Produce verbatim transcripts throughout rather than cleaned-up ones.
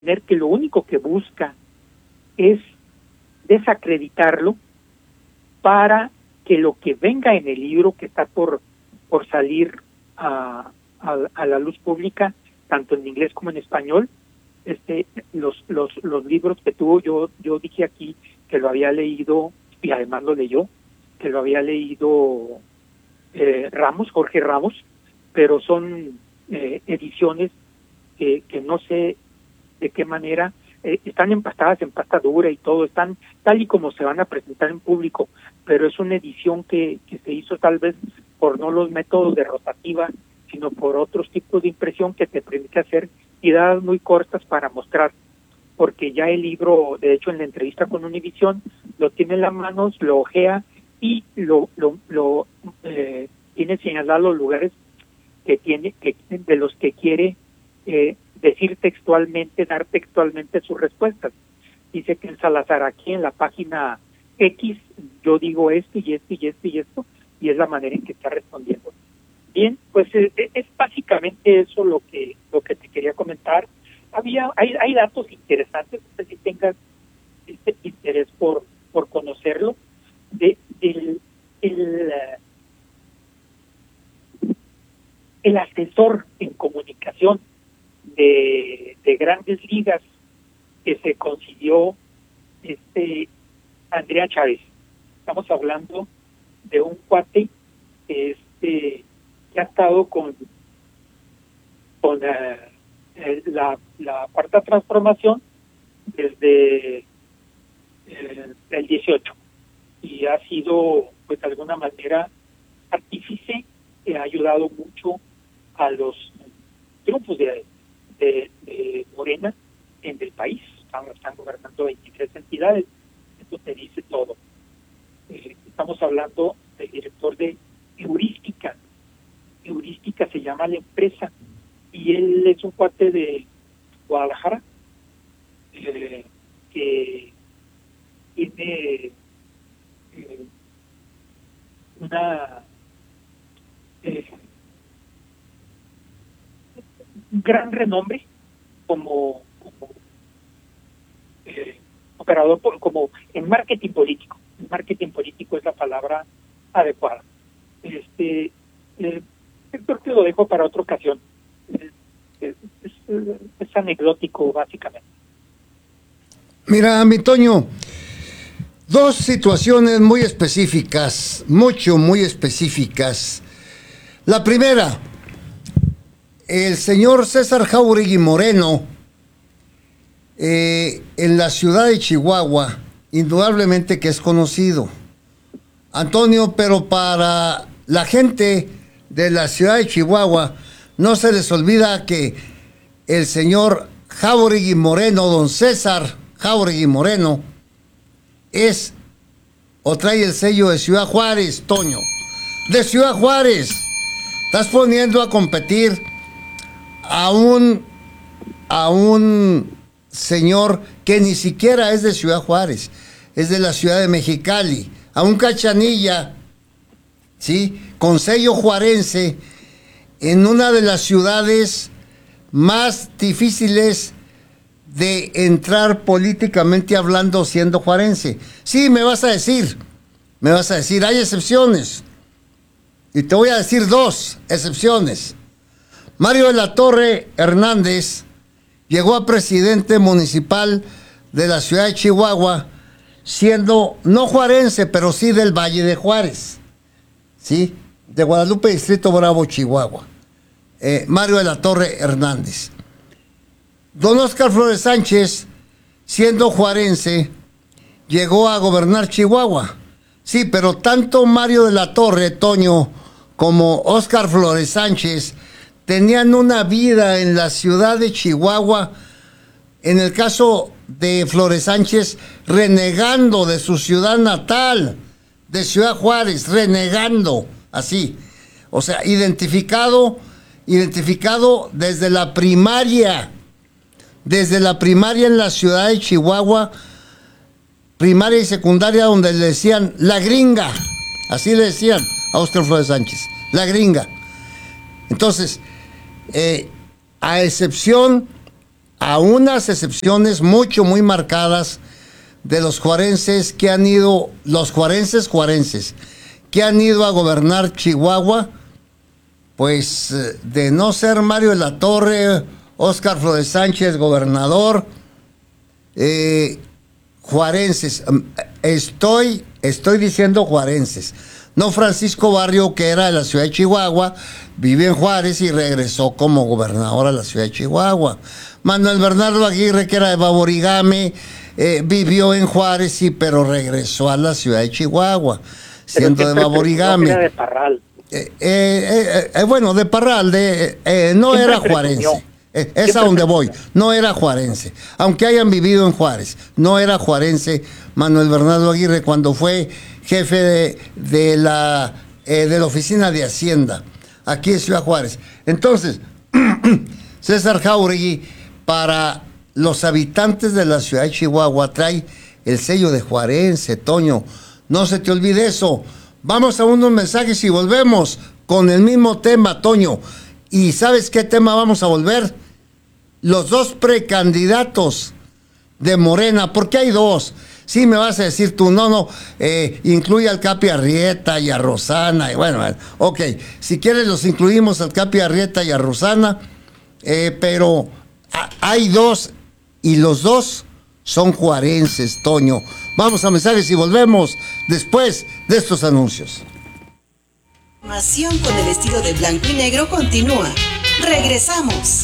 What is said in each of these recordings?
que lo único que busca es desacreditarlo para que lo que venga en el libro que está por por salir a, a, a la luz pública, tanto en inglés como en español, este los los los libros que tuvo, yo yo dije aquí que lo había leído, y además lo leyó, que lo había leído eh, Ramos, Jorge Ramos, pero son eh, ediciones que, que no sé de qué manera, eh, están empastadas en pasta dura y todo, están tal y como se van a presentar en público, pero es una edición que, que se hizo tal vez por no los métodos de rotativa, sino por otros tipos de impresión que te permite hacer tiradas muy cortas para mostrar, porque ya el libro, de hecho en la entrevista con Univisión, lo tiene en las manos, lo ojea y lo, lo, lo eh, tiene señalados los lugares que tiene, que de los que quiere eh, decir textualmente, dar textualmente sus respuestas. Dice que en Salazar, aquí en la página X, yo digo esto y esto y esto y esto, y es la manera en que está respondiendo. Bien, pues es, es básicamente eso lo que lo que te quería comentar. Había hay hay datos interesantes, no sé si tengas este interés por por conocerlo, de el el el asesor en comunicación de, de Grandes Ligas que se consiguió este Andrea Chávez. Estamos hablando de un cuate que este que ha estado con con uh, la la cuarta transformación desde eh, el dieciocho, y ha sido pues de alguna manera artífice, que ha ayudado mucho a los triunfos de, de, de Morena en el país. Están, están gobernando veintitrés entidades, esto te dice todo. Eh, estamos hablando del director de Heurística. Heurística se llama la empresa, y él es un cuate de Guadalajara, eh, que tiene eh, una eh, un gran renombre como, como eh, operador, como en marketing político. El marketing político es la palabra adecuada. Este eh, creo que lo dejo para otra ocasión. Es, es, es, es anecdótico, básicamente. Mira, mi Toño, dos situaciones muy específicas, mucho, muy específicas. La primera, el señor César Jáuregui Moreno, eh, en la ciudad de Chihuahua, indudablemente que es conocido, Antonio, pero para la gente de la ciudad de Chihuahua, no se les olvida que el señor Jáuregui Moreno, don César Jáuregui Moreno, es o trae el sello de Ciudad Juárez, Toño. De Ciudad Juárez. Estás poniendo a competir a un a un señor que ni siquiera es de Ciudad Juárez, es de la ciudad de Mexicali, a un Cachanilla, ¿sí? Con sello juarense, en una de las ciudades más difíciles de entrar políticamente hablando siendo juarense. Sí, me vas a decir, me vas a decir, hay excepciones. Y te voy a decir dos excepciones. Mario de la Torre Hernández llegó a presidente municipal de la ciudad de Chihuahua, siendo no juarense, pero sí del Valle de Juárez, ¿sí? De Guadalupe, Distrito Bravo, Chihuahua. Eh, Mario de la Torre Hernández. Don Óscar Flores Sánchez, siendo juarense, llegó a gobernar Chihuahua. Sí, pero tanto Mario de la Torre, Toño, como Óscar Flores Sánchez tenían una vida en la ciudad de Chihuahua. En el caso de Flores Sánchez, renegando de su ciudad natal, de Ciudad Juárez, renegando, así. O sea, identificado, identificado desde la primaria, desde la primaria en la ciudad de Chihuahua, primaria y secundaria, donde le decían la gringa, así le decían a Óscar Flores Sánchez, la gringa. Entonces, eh, a excepción a unas excepciones mucho, muy marcadas de los juarenses que han ido, los juarenses juarenses, que han ido a gobernar Chihuahua, pues de no ser Mario de la Torre, Óscar Flores Sánchez, gobernador, eh, juarenses, estoy, estoy diciendo juarenses, no Francisco Barrio, que era de la ciudad de Chihuahua, vive en Juárez y regresó como gobernador a la ciudad de Chihuahua. Manuel Bernardo Aguirre, que era de Baborigame, eh, vivió en Juárez, sí, pero regresó a la ciudad de Chihuahua, siendo de Baborigame. Era de Parral. Eh, eh, eh, bueno, de Parral, de, eh, no Siempre era juarense. Eh, es Siempre a donde voy, presumió. no era juarense. Aunque hayan vivido en Juárez, no era juarense Manuel Bernardo Aguirre cuando fue jefe de, de, la, eh, de la oficina de Hacienda, aquí en Ciudad Juárez. Entonces, César Jáuregui, para los habitantes de la ciudad de Chihuahua, trae el sello de juarense, Toño. No se te olvide eso. Vamos a unos mensajes y volvemos con el mismo tema, Toño. ¿Y sabes qué tema vamos a volver? Los dos precandidatos de Morena, porque hay dos. Sí, me vas a decir tú, no, no, eh, incluye al Capi Arrieta y a Rosana, y bueno, bueno, ok, si quieres los incluimos al Capi Arrieta y a Rosana, eh, pero a, hay dos, y los dos son juarenses, Toño. Vamos a mensajes y volvemos después de estos anuncios. Información con el estilo de blanco y negro continúa. Regresamos.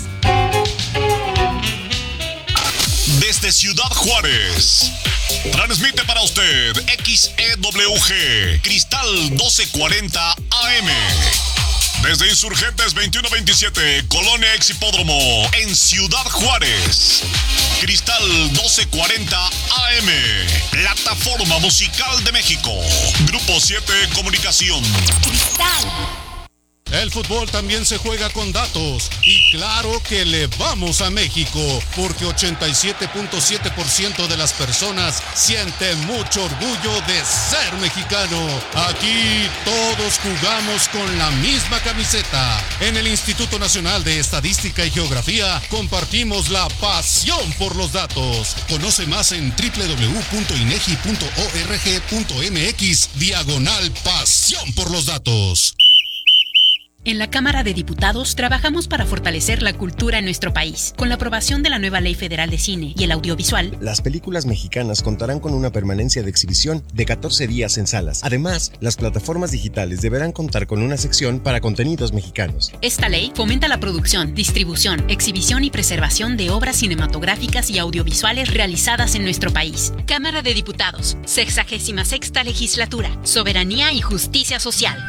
Desde Ciudad Juárez, transmite para usted X E W G, Cristal doce cuarenta A M. Desde Insurgentes veintiuno veintisiete, Colonia Ex Hipódromo, en Ciudad Juárez. Cristal doce cuarenta A M, Plataforma Musical de México. Grupo siete Comunicación. Cristal. El fútbol también se juega con datos y claro que le vamos a México porque ochenta y siete punto siete por ciento de las personas sienten mucho orgullo de ser mexicano. Aquí todos jugamos con la misma camiseta. En el Instituto Nacional de Estadística y Geografía compartimos la pasión por los datos. Conoce más en doble u doble u doble u punto inegi punto org punto mx diagonal pasión por los datos. En la Cámara de Diputados trabajamos para fortalecer la cultura en nuestro país. Con la aprobación de la nueva Ley Federal de Cine y el Audiovisual, las películas mexicanas contarán con una permanencia de exhibición de catorce días en salas. Además, las plataformas digitales deberán contar con una sección para contenidos mexicanos. Esta ley fomenta la producción, distribución, exhibición y preservación de obras cinematográficas y audiovisuales realizadas en nuestro país. Cámara de Diputados, sexagésima sexta Legislatura, Soberanía y Justicia Social.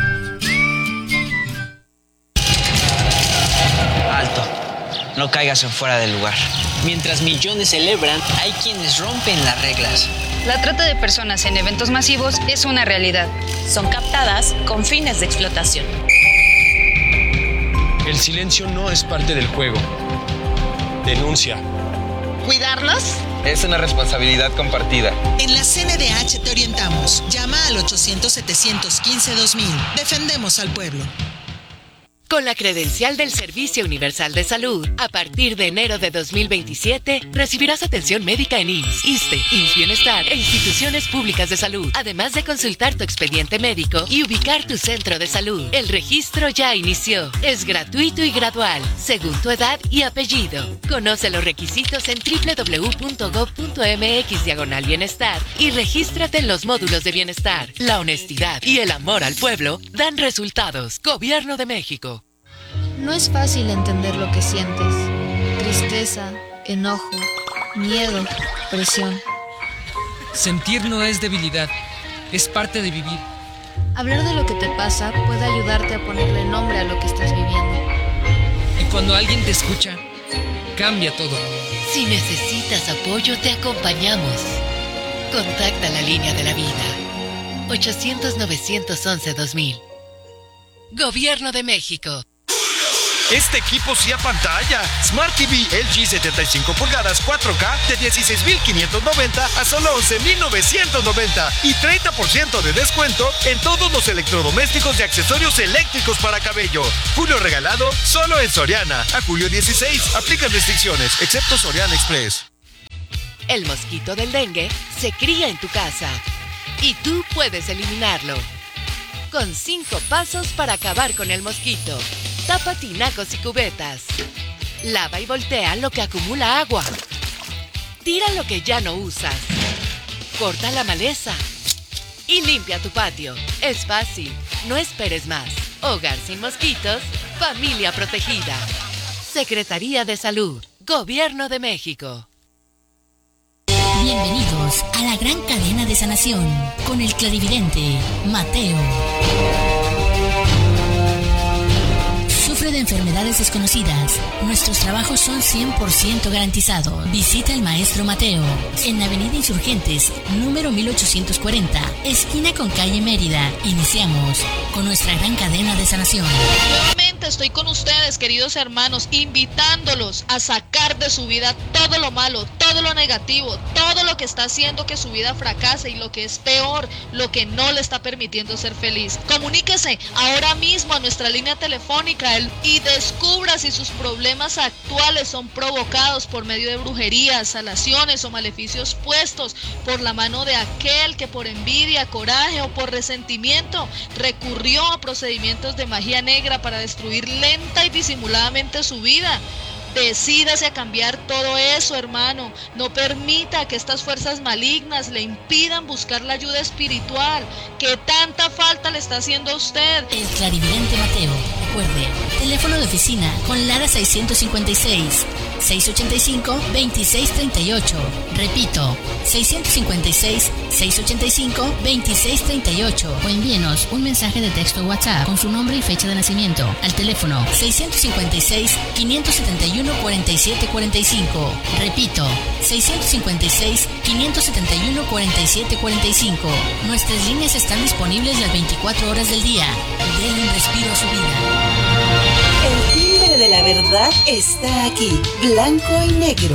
Alto, no caigas en fuera del lugar. Mientras millones celebran, hay quienes rompen las reglas. La trata de personas en eventos masivos es una realidad. Son captadas con fines de explotación. El silencio no es parte del juego. Denuncia. ¿Cuidarnos? Es una responsabilidad compartida. En la C N D H te orientamos. Llama al ochocientos, setecientos quince, dos mil. Defendemos al pueblo. Con la credencial del Servicio Universal de Salud, a partir de enero de dos mil veintisiete, recibirás atención médica en I M S S, ISSSTE, I M S S Bienestar e instituciones públicas de salud, además de consultar tu expediente médico y ubicar tu centro de salud. El registro ya inició. Es gratuito y gradual, según tu edad y apellido. Conoce los requisitos en doble u doble u doble u punto gob punto mx diagonal bienestar y regístrate en los módulos de bienestar. La honestidad y el amor al pueblo dan resultados. Gobierno de México. No es fácil entender lo que sientes. Tristeza, enojo, miedo, presión. Sentir no es debilidad, es parte de vivir. Hablar de lo que te pasa puede ayudarte a ponerle nombre a lo que estás viviendo. Y cuando alguien te escucha, cambia todo. Si necesitas apoyo, te acompañamos. Contacta la línea de la vida. ochocientos, novecientos once, dos mil. Gobierno de México. Este equipo sí apantalla. Smart T V L G setenta y cinco pulgadas cuatro K de dieciséis mil quinientos noventa a solo once mil novecientos noventa y treinta por ciento de descuento en todos los electrodomésticos y accesorios eléctricos para cabello. Julio regalado solo en Soriana. A julio dieciséis. Aplican restricciones, excepto Soriana Express. El mosquito del dengue se cría en tu casa y tú puedes eliminarlo. Con cinco pasos para acabar con el mosquito. Tapa tinacos y cubetas. Lava y voltea lo que acumula agua. Tira lo que ya no usas. Corta la maleza. Y limpia tu patio. Es fácil. No esperes más. Hogar sin mosquitos. Familia protegida. Secretaría de Salud. Gobierno de México. Bienvenidos a la gran cadena de sanación con el clarividente Mateo. Sufre de enfermedades desconocidas. Nuestros trabajos son cien por ciento garantizados. Visita al maestro Mateo en Avenida Insurgentes, número mil ochocientos cuarenta, esquina con calle Mérida. Iniciamos con nuestra gran cadena de sanación. Nuevamente estoy con ustedes, queridos hermanos, invitándolos a sacar de su vida todo lo malo, todo lo negativo, todo lo que está haciendo que su vida fracase y lo que es peor, lo que no le está permitiendo ser feliz. Comuníquese ahora mismo a nuestra línea telefónica el y descubra si sus problemas actuales son provocados por medio de brujerías, sanaciones o maleficios puestos por la mano de aquel que por envidia, coraje o por resentimiento recurrió a procedimientos de magia negra para destruir lenta y disimuladamente su vida. Decídase a cambiar todo eso, hermano. No permita que estas fuerzas malignas le impidan buscar la ayuda espiritual que tanta falta le está haciendo a usted. El clarividente Mateo. Recuerde, teléfono de oficina con Lara seiscientos cincuenta y seis, seiscientos ochenta y cinco, veintiséis treinta y ocho. Repito, seiscientos cincuenta y seis, seiscientos ochenta y cinco, veintiséis treinta y ocho. O envíenos un mensaje de texto WhatsApp con su nombre y fecha de nacimiento al teléfono seiscientos cincuenta y seis, quinientos setenta y uno, cuarenta y siete cuarenta y cinco. Repito, seiscientos cincuenta y seis, quinientos setenta y uno, cuarenta y siete cuarenta y cinco. Nuestras líneas están disponibles las veinticuatro horas del día. Denle un respiro a su vida. El timbre de la verdad está aquí, blanco y negro.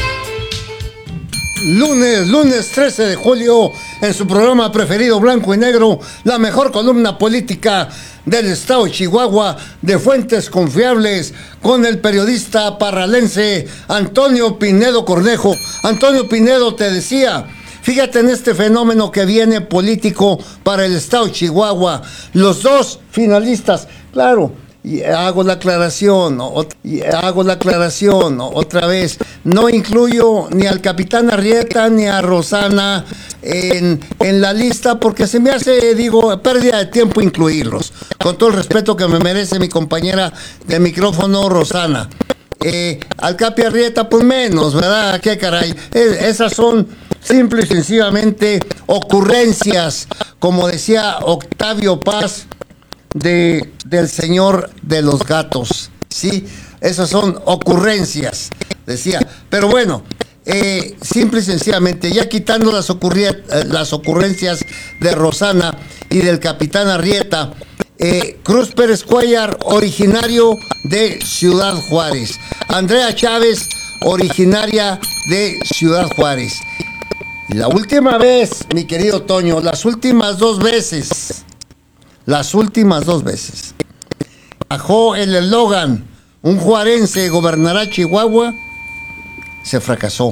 Lunes, lunes trece de julio, en su programa preferido Blanco y Negro, la mejor columna política del estado de Chihuahua, de fuentes confiables, con el periodista parralense Antonio Pinedo Cornejo. Antonio Pinedo, te decía, fíjate en este fenómeno que viene político para el estado de Chihuahua. Los dos finalistas, claro, y hago la aclaración, y hago la aclaración otra vez, no incluyo ni al capitán Arrieta ni a Rosana en, en la lista porque se me hace, digo, pérdida de tiempo incluirlos, con todo el respeto que me merece mi compañera de micrófono Rosana. Eh, al Capi Arrieta pues menos, ¿verdad? Qué caray, es, esas son simple y sencillamente ocurrencias, como decía Octavio Paz, de del señor de los gatos, sí, esas son ocurrencias, decía, pero bueno, eh, simple y sencillamente, ya quitando las, ocurri- las ocurrencias de Rosana y del capitán Arrieta, eh, Cruz Pérez Cuellar, originario de Ciudad Juárez, Andrea Chávez, originaria de Ciudad Juárez. La última vez, mi querido Toño, las últimas dos veces Las últimas dos veces bajó el eslogan "Un juarense gobernará Chihuahua", se fracasó.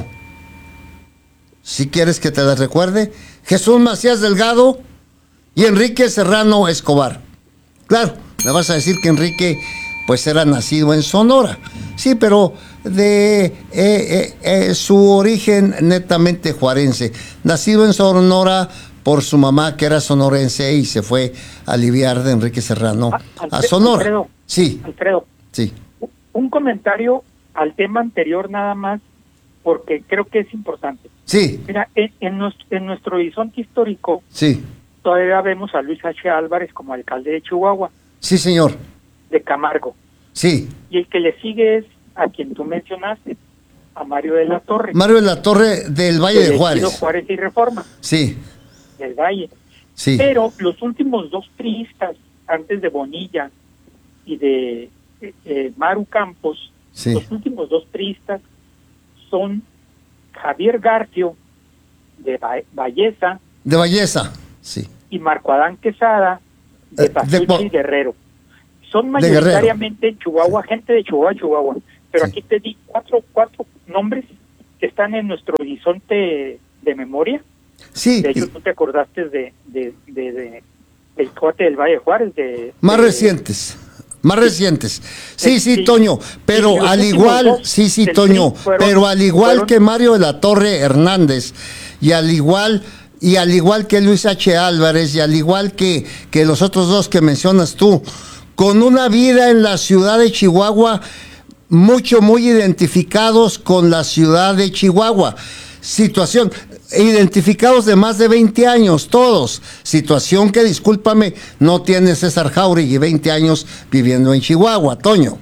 Si quieres que te las recuerde, Jesús Macías Delgado y Enrique Serrano Escobar. Claro, me vas a decir que Enrique pues era nacido en Sonora, sí, pero de eh, eh, eh, su origen netamente juarense, nacido en Sonora por su mamá que era sonorense y se fue a aliviar de Enrique Serrano Alfredo, a Sonora. Alfredo, sí. Alfredo, sí. Un comentario al tema anterior nada más, porque creo que es importante. Sí. Mira, en, en, nuestro, en nuestro horizonte histórico, sí, todavía vemos a Luis H. Álvarez como alcalde de Chihuahua. Sí, señor. De Camargo. Sí. Y el que le sigue es a quien tú mencionaste, a Mario de la Torre. Mario de la Torre del Valle de, de Juárez. Juárez y Reforma. Sí. Del Valle. Sí. Pero los últimos dos priistas, antes de Bonilla y de eh, eh, Maru Campos, sí. Los últimos dos priistas son Javier Garfio, de ba Valleza. De Valleza, sí. Y Marco Adán Quesada, de Eh, de Pachuchi, Guerrero. Son mayoritariamente en Chihuahua, gente de Chihuahua, Chihuahua. Pero Sí. aquí te di cuatro, cuatro nombres que están en nuestro horizonte de memoria. Sí. De hecho, tú te acordaste de, de, de, de del cuate del Valle de Juárez. De, Más de, recientes. Más recientes. Sí, sí, sí. Toño, pero Y los al últimos igual, dos sí, sí, del Toño, P R I fueron- pero al igual fueron- que Mario de la Torre Hernández, y al igual, y al igual que Luis H. Álvarez, y al igual que, que los otros dos que mencionas tú, con una vida en la ciudad de Chihuahua, mucho, muy identificados con la ciudad de Chihuahua. Situación, identificados de más de veinte años, todos. Situación que, discúlpame, no tiene César Jauregui, veinte años viviendo en Chihuahua, Toño.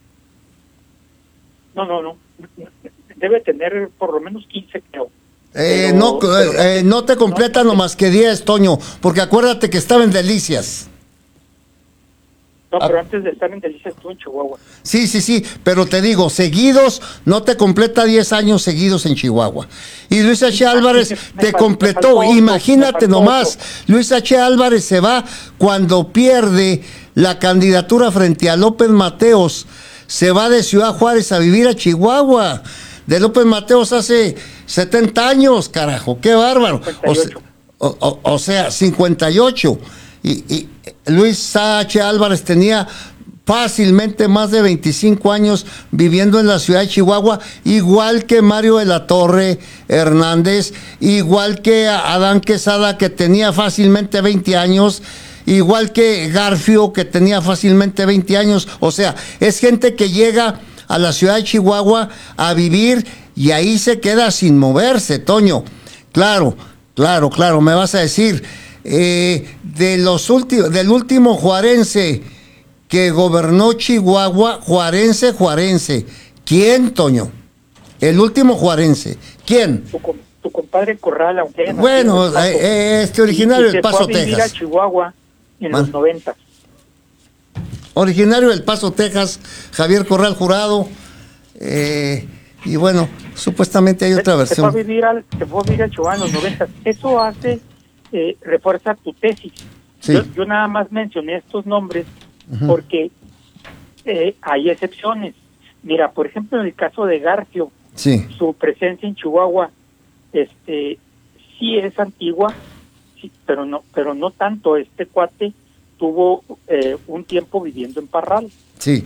No, no, no. Debe tener por lo menos quince, creo. Eh, Pero- no, pero- eh, eh, no te completa nomás que diez, Toño, porque acuérdate que estaba en Delicias. No, Ah. pero antes de estar en Delicias estuvo en Chihuahua. Sí, sí, sí, pero te digo, seguidos, no te completa diez años seguidos en Chihuahua. Y Luis H. Álvarez me- me te fal- me completó, faltó otro, me imagínate faltó nomás, Luis H. Álvarez se va cuando pierde la candidatura frente a López Mateos, se va de Ciudad Juárez a vivir a Chihuahua. De López Mateos hace setenta años, carajo, qué bárbaro. O se- O, o- o sea, cincuenta y ocho. Y, y Luis H. Álvarez tenía fácilmente más de veinticinco años viviendo en la ciudad de Chihuahua, igual que Mario de la Torre Hernández, igual que Adán Quesada, que tenía fácilmente veinte años, igual que Garfio, que tenía fácilmente veinte años. O sea, es gente que llega a la ciudad de Chihuahua a vivir y ahí se queda sin moverse, Toño. Claro, claro, claro, me vas a decir, eh, de los últimos, del último juarense que gobernó Chihuahua, juarense, juarense, ¿quién, Toño? El último juarense, ¿quién? Tu, com- tu compadre Corral, aunque haya nacido Bueno, en El Paso, eh, eh, este originario y- y del se Paso, fue a vivir Texas. a Chihuahua en Man. los noventa. Originario del Paso, Texas, Javier Corral Jurado, eh, y bueno, supuestamente hay otra Se fue a versión. vivir al, se fue a vivir a Chihuahua en los noventa. Eso hace, eh, refuerza tu tesis. Sí. Yo, yo nada más mencioné estos nombres Ujú. porque eh, hay excepciones. Mira, por ejemplo, en el caso de Garfio, Sí, su presencia en Chihuahua, este, sí es antigua, sí, pero no, pero no tanto. Este cuate tuvo eh, un tiempo viviendo en Parral. sí.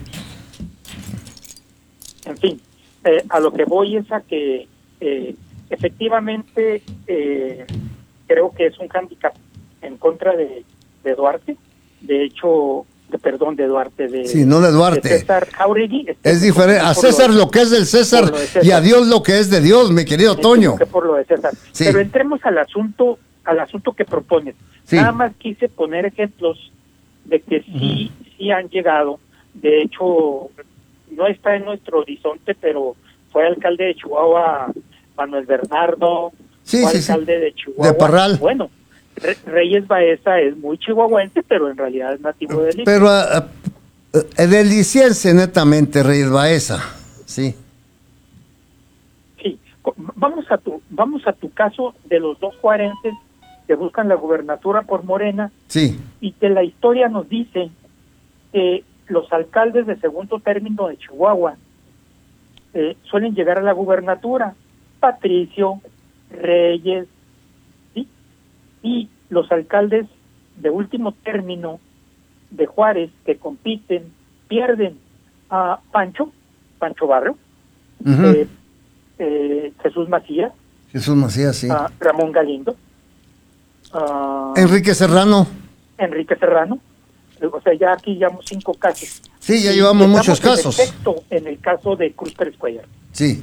En fin, eh, a lo que voy es a que eh, efectivamente eh, creo que es un hándicap en contra de, de Duarte. De hecho, de, perdón, de Duarte, de, Sí, no de Duarte. de César Jauregui. Este, Es diferente. A por lo César de- lo que es del César por lo de César. y a Dios lo que es de Dios, mi querido me Toño. equivoqué por lo de César. Sí. Pero entremos al asunto, al asunto que propones. Sí. Nada más quise poner ejemplos de que sí, sí han llegado. De hecho, no está en nuestro horizonte, pero fue alcalde de Chihuahua Manuel Bernardo, Sí, fue sí, sí. alcalde de Chihuahua. De Parral. Bueno, Re- Reyes Baeza es muy chihuahuense, pero en realidad es nativo de Lima. Pero ah, ah, deliciense netamente, Reyes Baeza. Sí. Sí, co- vamos a tu vamos a tu caso de los dos juarenses que buscan la gubernatura por Morena Sí. y que la historia nos dice que los alcaldes de segundo término de Chihuahua eh, suelen llegar a la gubernatura. Patricio, Reyes, ¿sí? Y los alcaldes de último término de Juárez que compiten, pierden a Pancho, Pancho Barrio, Ujú. eh, eh, Jesús Macías, Jesús Macías, sí. a Ramón Galindo, a Enrique Serrano. Enrique Serrano. Eh, O sea, ya aquí llevamos cinco casos. Sí, ya Y llevamos estamos muchos en el casos. sexto, en el caso de Cruz Pérez Cuellar, Sí.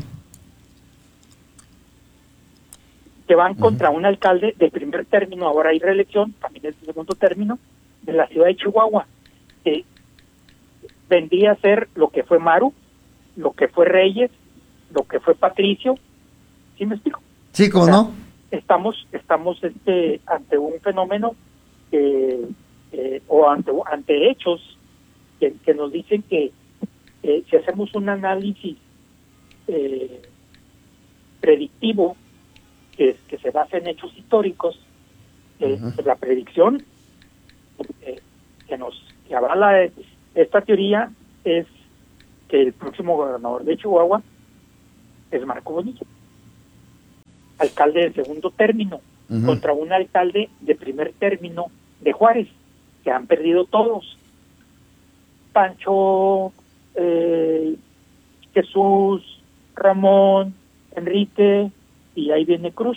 que van contra un alcalde de primer término, ahora hay reelección, también es de segundo término, de la ciudad de Chihuahua, que vendría a ser lo que fue Maru, lo que fue Reyes, lo que fue Patricio. ¿Sí me explico? Sí, ¿cómo O sea, no? Estamos, estamos este, ante un fenómeno que, eh, o ante, ante hechos que, que nos dicen que eh, si hacemos un análisis eh, predictivo que, que se basa en hechos históricos, eh, uh-huh. pues la predicción eh, que nos que avala esta teoría es que el próximo gobernador de Chihuahua es Marco Bonilla, alcalde de segundo término, uh-huh. contra un alcalde de primer término de Juárez, que han perdido todos. Pancho, eh, Jesús, Ramón, Enrique, y ahí viene Cruz.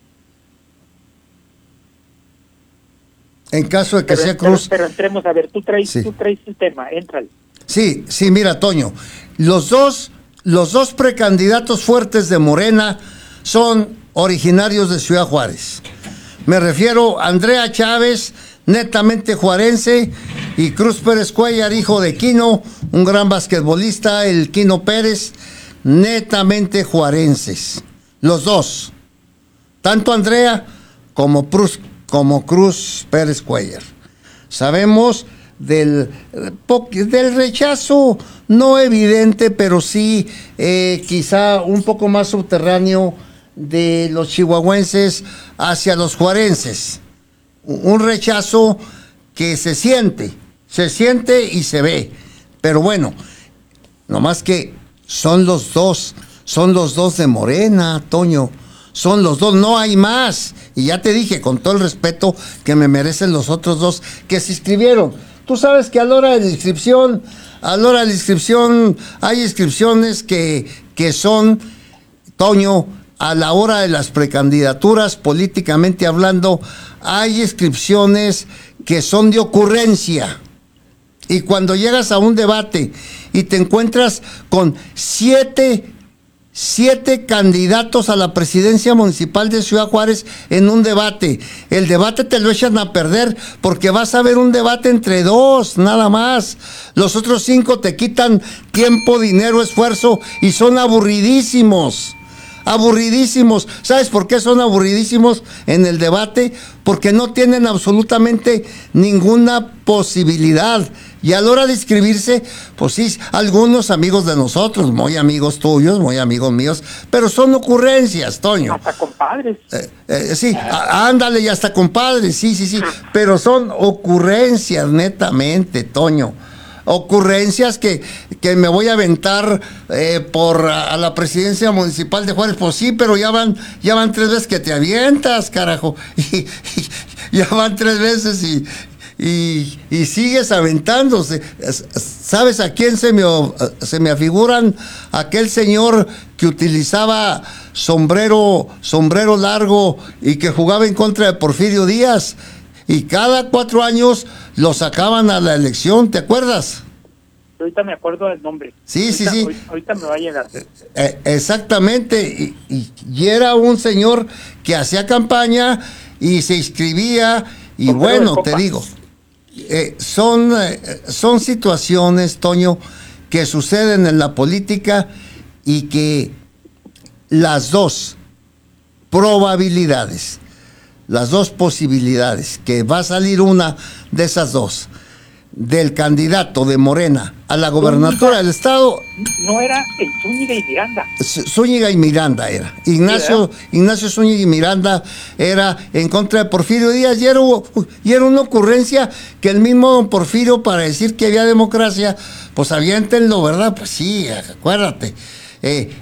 En caso de que pero, sea Cruz... Pero, pero entremos, a ver, tú traes, sí. tú traes el tema, éntrale. Sí, sí, mira, Toño, los dos, los dos precandidatos fuertes de Morena son originarios de Ciudad Juárez. Me refiero a Andrea Chávez, netamente juarense, y Cruz Pérez Cuellar, hijo de Quino, un gran basquetbolista, el Quino Pérez, netamente juarenses. Los dos, tanto Andrea como Cruz, como Cruz Pérez Cuellar. Sabemos del, del rechazo no evidente, pero sí eh, quizá un poco más subterráneo de los chihuahuenses hacia los juarenses. Un rechazo que se siente, se siente y se ve. Pero bueno, nomás que son los dos, son los dos de Morena, Toño. Son los dos, no hay más. Y ya te dije, con todo el respeto que me merecen los otros dos que se inscribieron. Tú sabes que a la hora de la inscripción, a la hora de la inscripción, hay inscripciones que, que son, Toño, a la hora de las precandidaturas, políticamente hablando, hay inscripciones que son de ocurrencia. Y cuando llegas a un debate y te encuentras con siete, siete candidatos a la presidencia municipal de Ciudad Juárez en un debate, el debate te lo echan a perder porque vas a ver un debate entre dos, nada más. Los otros cinco te quitan tiempo, dinero, esfuerzo y son aburridísimos. Aburridísimos. ¿Sabes por qué son aburridísimos en el debate? Porque no tienen absolutamente ninguna posibilidad. Y a la hora de inscribirse, pues sí, algunos amigos de nosotros, muy amigos tuyos, muy amigos míos, pero son ocurrencias, Toño. Hasta compadres. Eh, eh, sí, a, ándale, y hasta compadres, sí, sí, sí. Pero son ocurrencias, netamente, Toño. Ocurrencias que, que me voy a aventar eh, por a, a la presidencia municipal de Juárez. Pues sí, pero ya van, ya van tres veces que te avientas, carajo. Y, y ya van tres veces y, y, y sigues aventándose. ¿Sabes a quién se me, se me afiguran? Aquel señor que utilizaba sombrero, sombrero largo y que jugaba en contra de Porfirio Díaz. Y cada cuatro años lo sacaban a la elección, ¿te acuerdas? Ahorita me acuerdo del nombre. Sí, ahorita, sí, sí. Ahorita, ahorita me va a llegar. Eh, exactamente. Y, y, y era un señor que hacía campaña y se inscribía. Y Con bueno, te digo, eh, son, eh, son situaciones, Toño, que suceden en la política y que las dos probabilidades, las dos posibilidades, que va a salir una de esas dos, del candidato de Morena a la gobernatura del estado. No era el Zúñiga y Miranda. Zúñiga y Miranda era. Ignacio, ¿sí, Ignacio Zúñiga y Miranda era en contra de Porfirio Díaz, y era, y era una ocurrencia que el mismo don Porfirio, para decir que había democracia, pues aviéntenlo, ¿verdad? Pues sí, acuérdate. Eh,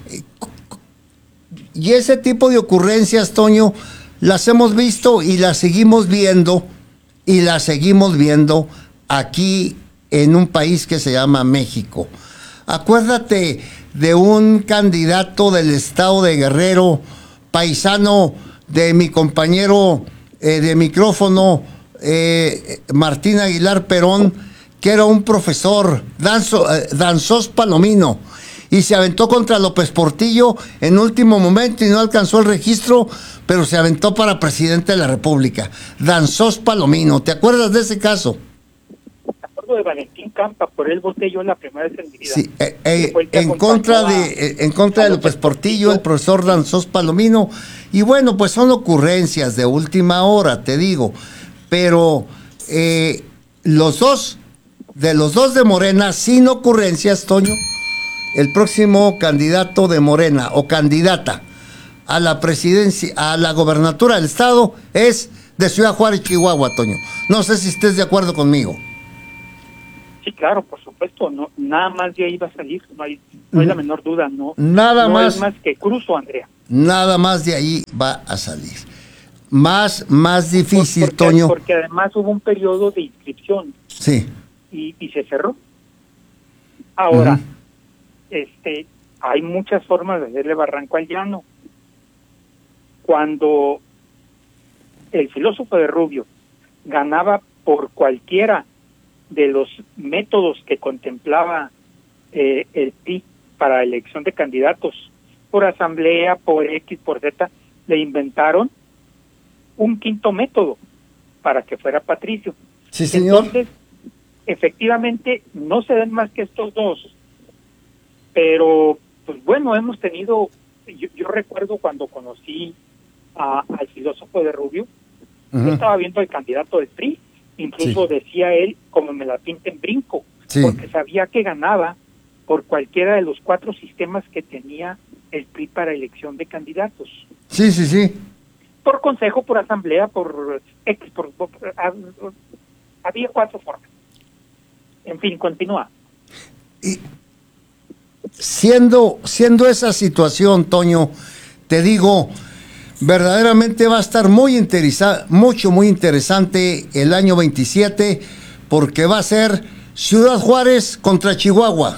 y ese tipo de ocurrencias, Toño, las hemos visto y las seguimos viendo, y las seguimos viendo aquí en un país que se llama México. Acuérdate de un candidato del estado de Guerrero, paisano de mi compañero eh, de micrófono, eh, Martín Aguilar Perón, que era un profesor, Danzo, eh, Danzós Palomino, y se aventó contra López Portillo en último momento y no alcanzó el registro, pero se aventó para presidente de la República. Danzós Palomino, ¿te acuerdas de ese caso? De Valentín Campa, por él voté yo la primera vez en mi vida. Sí, eh, eh, en contra de eh, en contra de López Portillo, el profesor Danzós Palomino, y bueno, pues son ocurrencias de última hora, te digo, pero eh, los dos, de los dos de Morena, sin ocurrencias, Toño, el próximo candidato de Morena o candidata a la presidencia, a la gobernatura del estado es de Ciudad Juárez, Chihuahua, Toño. No sé si estés de acuerdo conmigo. Sí, claro, por supuesto, no, nada más de ahí va a salir, no hay, no hay la menor duda, no. Nada no más. es más que cruzo, Andrea. Nada más de ahí va a salir. Más, más difícil, porque, Toño. Porque además hubo un periodo de inscripción. Sí. Y, y se cerró. Ahora, uh-huh. este, hay muchas formas de hacerle barranco al llano. Cuando el filósofo de Rubio ganaba por cualquiera de los métodos que contemplaba eh, el P R I para elección de candidatos, por asamblea, por X, por Z, le inventaron un quinto método para que fuera Patricio. Sí, señor. Entonces, efectivamente, no se den más que estos dos, pero, pues bueno, hemos tenido, yo, yo recuerdo cuando conocí a, al filósofo de Rubio, uh-huh. yo estaba viendo al candidato del P R I, incluso sí. decía él, como me la pinta en brinco, sí. porque sabía que ganaba por cualquiera de los cuatro sistemas que tenía el P R I para elección de candidatos. Sí, sí, sí. Por consejo, por asamblea, por X, por, por, por había cuatro formas. En fin, continúa. Y siendo, siendo esa situación, Toño, te digo, verdaderamente va a estar muy interesa- mucho, muy interesante el año veintisiete, porque va a ser Ciudad Juárez contra Chihuahua.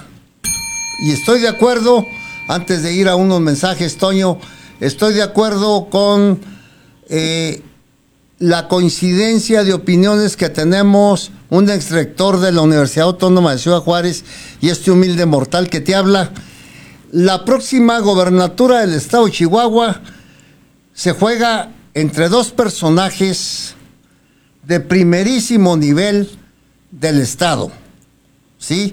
Y estoy de acuerdo, antes de ir a unos mensajes, Toño, estoy de acuerdo con eh, la coincidencia de opiniones que tenemos un exrector de la Universidad Autónoma de Ciudad Juárez y este humilde mortal que te habla. La próxima gobernatura del estado de Chihuahua se juega entre dos personajes de primerísimo nivel del estado, ¿sí?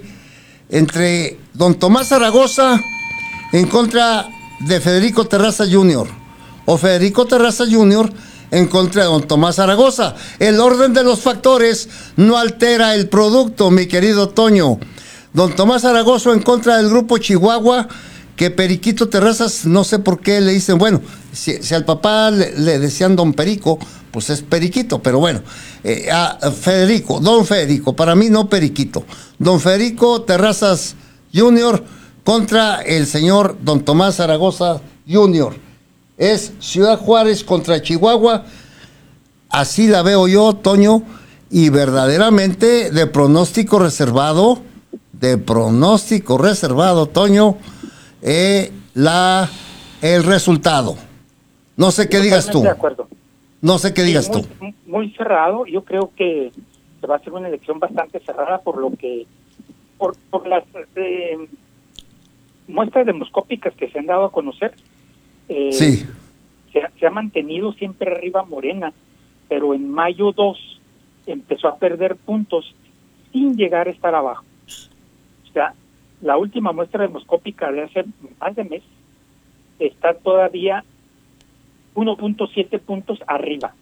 Entre don Tomás Zaragoza en contra de Federico Terraza junior o Federico Terraza junior en contra de don Tomás Zaragoza. El orden de los factores no altera el producto, mi querido Toño. Don Tomás Zaragoza en contra del grupo Chihuahua, que Periquito Terrazas, no sé por qué le dicen, bueno, si, si al papá le, le decían don Perico, pues es Periquito, pero bueno, eh, a Federico, don Federico, para mí no Periquito, don Federico Terrazas junior contra el señor don Tomás Zaragoza junior Es Ciudad Juárez contra Chihuahua, así la veo yo, Toño, y verdaderamente de pronóstico reservado, de pronóstico reservado, Toño, eh, la el resultado. No sé qué digas tú. De acuerdo. No sé qué sí, digas muy, tú. Muy cerrado, yo creo que se va a hacer una elección bastante cerrada por lo que, por, por las eh, muestras demoscópicas que se han dado a conocer. Eh, sí. Se, se ha mantenido siempre arriba Morena, pero en mayo dos empezó a perder puntos sin llegar a estar abajo. O sea, la última muestra demoscópica de hace más de mes está todavía uno punto siete puntos arriba,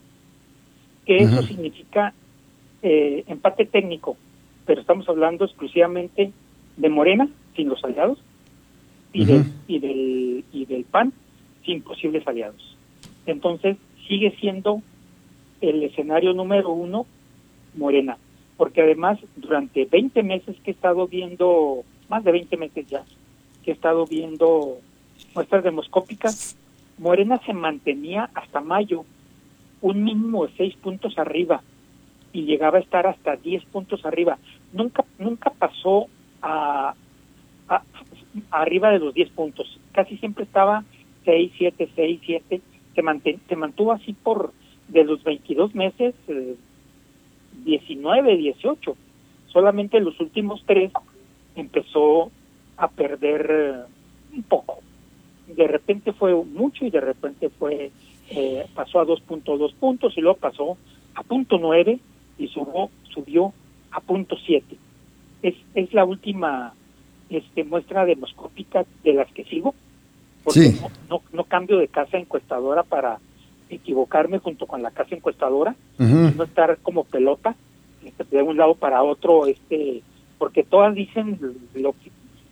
que uh-huh. eso significa eh, empate técnico, pero estamos hablando exclusivamente de Morena sin los aliados y, uh-huh. del, y del y del P A N sin posibles aliados. Entonces sigue siendo el escenario número uno Morena, porque además durante veinte meses que he estado viendo, más de veinte meses ya, que he estado viendo muestras demoscópicas, Morena se mantenía hasta mayo un mínimo de seis puntos arriba y llegaba a estar hasta diez puntos arriba. Nunca nunca pasó a, a, a arriba de los diez puntos. Casi siempre estaba seis, siete, seis, siete. Se, manten, se mantuvo así por de los veintidós meses, eh, diecinueve, dieciocho. Solamente en los últimos tres empezó a perder eh, un poco. De repente fue mucho y de repente fue eh, pasó a dos punto dos puntos y luego pasó a punto nueve y subió subió a punto siete. Es es la última este muestra demoscópica de las que sigo, porque sí. no, no no cambio de casa encuestadora para equivocarme junto con la casa encuestadora, uh-huh. no estar como pelota este, de un lado para otro, este porque todas dicen lo que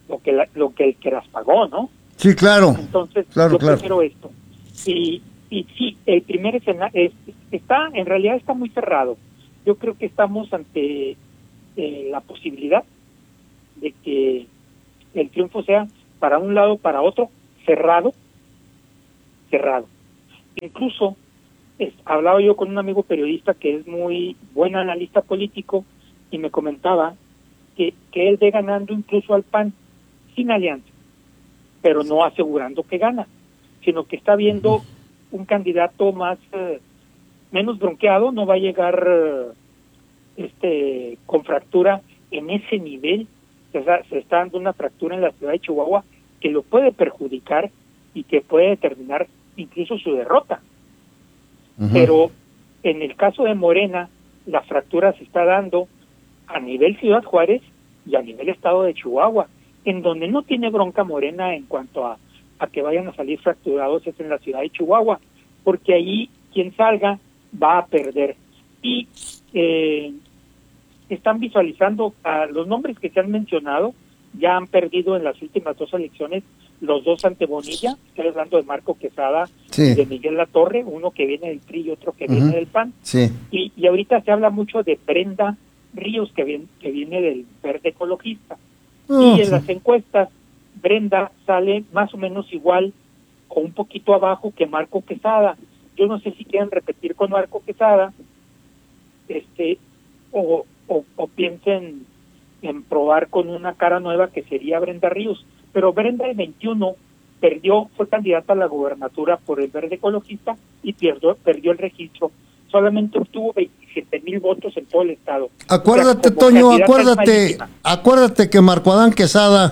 lo que la, lo que el que las pagó, ¿no? Sí, claro. Entonces, claro, yo claro. prefiero esto. Y, y sí, el primer escenario es, está, en realidad está muy cerrado. Yo creo que estamos ante eh, la posibilidad de que el triunfo sea para un lado, para otro, cerrado, cerrado. Incluso es, hablaba yo con un amigo periodista que es muy buen analista político y me comentaba que, que él ve ganando incluso al P A N sin alianza, pero no asegurando que gana, sino que está viendo un candidato más eh, menos bronqueado, no va a llegar eh, este con fractura en ese nivel. O sea, se está dando una fractura en la ciudad de Chihuahua que lo puede perjudicar y que puede determinar incluso su derrota. Uh-huh. Pero en el caso de Morena, la fractura se está dando a nivel Ciudad Juárez y a nivel estado de Chihuahua, en donde no tiene bronca Morena en cuanto a, a que vayan a salir fracturados es en la ciudad de Chihuahua, porque ahí quien salga va a perder. Y eh, están visualizando a los nombres que se han mencionado, ya han perdido en las últimas dos elecciones los dos ante Bonilla, estoy hablando de Marco Quesada sí. y de Miguel Latorre, uno que viene del P R I y otro que uh-huh. viene del P A N. Sí. Y, y ahorita se habla mucho de Brenda Ríos, que viene, que viene del Verde Ecologista. Oh, y en sí. las encuestas, Brenda sale más o menos igual o un poquito abajo que Marco Quesada. Yo no sé si quieren repetir con Marco Quesada este o, o, o piensen en probar con una cara nueva que sería Brenda Ríos. Pero Brenda el veintiuno perdió, fue candidata a la gobernatura por el Verde Ecologista y perdió, perdió el registro. Solamente obtuvo veintisiete mil votos en todo el estado. Acuérdate, o sea, Toño, acuérdate, acuérdate que Marco Adán Quesada,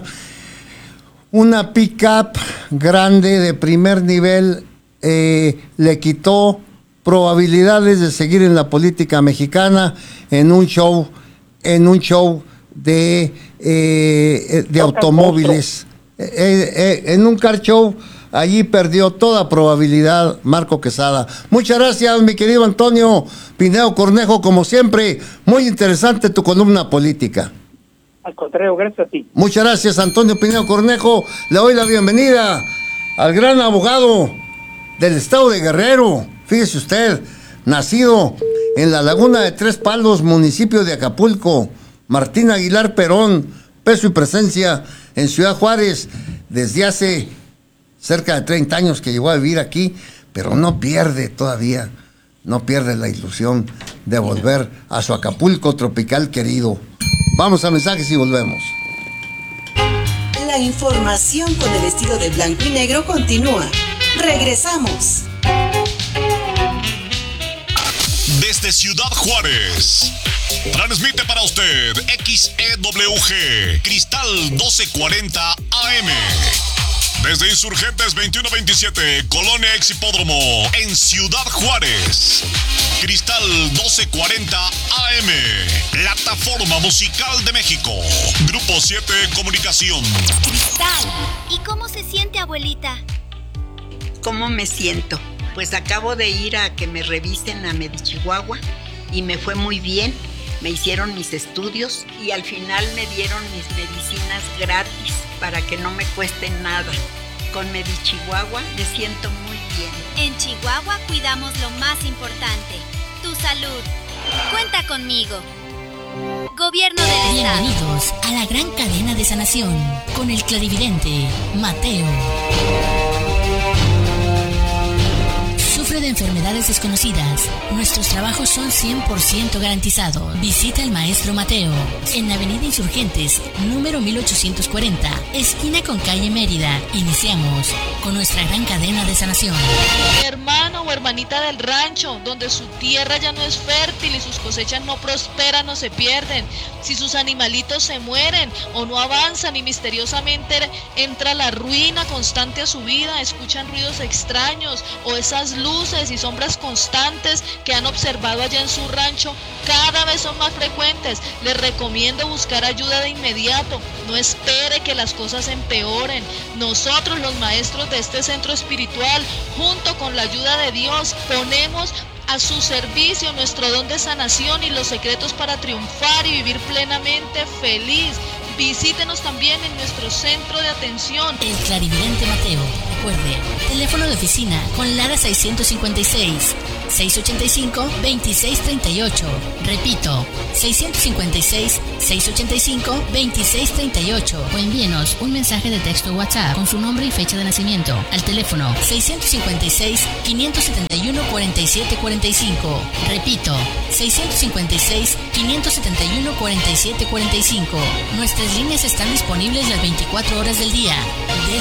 una pick-up grande de primer nivel, eh, le quitó probabilidades de seguir en la política mexicana en un show, en un show de, eh, de automóviles. Eh, eh, en un car show, allí perdió toda probabilidad Marco Quesada. Muchas gracias, mi querido Antonio Pineo Cornejo, como siempre, muy interesante tu columna política. Al contrario, gracias a ti. Muchas gracias, Antonio Pineo Cornejo. Le doy la bienvenida al gran abogado del estado de Guerrero. Fíjese usted, nacido en la Laguna de Tres Palos, municipio de Acapulco, Martín Aguilar Perón, peso y presencia en Ciudad Juárez desde hace cerca de treinta años que llegó a vivir aquí, pero no pierde todavía, no pierde la ilusión de volver a su Acapulco tropical querido. Vamos a mensajes y volvemos. La información con el estilo de blanco y negro continúa. Regresamos. Desde Ciudad Juárez, transmite para usted X E W G, Cristal doce cuarenta A M. Desde Insurgentes veintiuno veintisiete, Colonia Ex Hipódromo, en Ciudad Juárez. Cristal doce cuarenta A M, plataforma musical de México. Grupo siete Comunicación. Cristal, ¿y cómo se siente, abuelita? ¿Cómo me siento? Pues acabo de ir a que me revisen a Medichihuahua y me fue muy bien. Me hicieron mis estudios y al final me dieron mis medicinas gratis para que no me cueste nada. Con Medichihuahua me siento muy bien. En Chihuahua cuidamos lo más importante, tu salud. Cuenta conmigo. Gobierno del Estado. Bienvenidos a la gran cadena de sanación con el clarividente Mateo. Sufre de enfermedades desconocidas. Nuestros trabajos son cien por ciento garantizados. Visita al maestro Mateo en Avenida Insurgentes, número mil ochocientos cuarenta, esquina con calle Mérida. Iniciamos con nuestra gran cadena de sanación. Hermano o hermanita del rancho, donde su tierra ya no es fértil y sus cosechas no prosperan o se pierden, si sus animalitos se mueren o no avanzan y misteriosamente entra la ruina constante a su vida, escuchan ruidos extraños o esas luces y sombras constantes que han observado allá en su rancho cada vez son más frecuentes, les recomiendo buscar ayuda de inmediato. No espere que las cosas empeoren. Nosotros, los maestros de este centro espiritual, junto con la ayuda de Dios, ponemos a su servicio nuestro don de sanación y los secretos para triunfar y vivir plenamente feliz. Visítenos también en nuestro centro de atención. El Clarividente Mateo. Recuerde, teléfono de oficina con Lara seiscientos cincuenta y seis, seiscientos ochenta y cinco, veintiséis treinta y ocho. Repito, seiscientos cincuenta y seis, seiscientos ochenta y cinco, veintiséis treinta y ocho. O envíenos un mensaje de texto WhatsApp con su nombre y fecha de nacimiento al teléfono seiscientos cincuenta y seis, quinientos setenta y uno, cuarenta y siete cuarenta y cinco. Repito, seiscientos cincuenta y seis, quinientos setenta y uno, cuarenta y siete cuarenta y cinco. Nuestras líneas están disponibles las veinticuatro horas del día. De